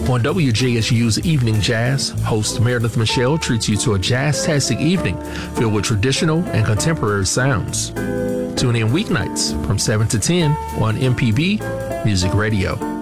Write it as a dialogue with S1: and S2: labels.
S1: On WJSU's Evening Jazz, host Meredith Michelle treats you to a jazz-tastic evening filled with traditional and contemporary sounds. Tune in weeknights from 7 to 10 on MPB Music Radio.